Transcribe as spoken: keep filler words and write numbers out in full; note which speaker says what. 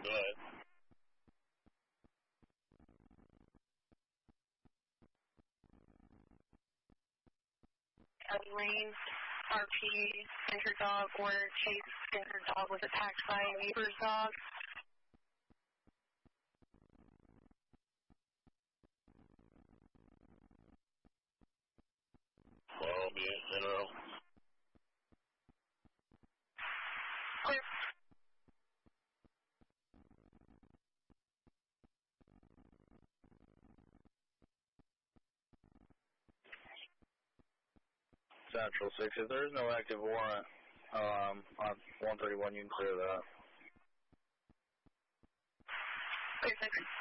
Speaker 1: go ahead.
Speaker 2: Lane, R P, injured dog, or chase injured dog was attacked by a neighbor's dog.
Speaker 1: Well, I'll be in a row.
Speaker 2: Clear.
Speaker 3: Central six, if there is no active warrant um, on one thirty-one, you can clear that.
Speaker 2: Clear, six.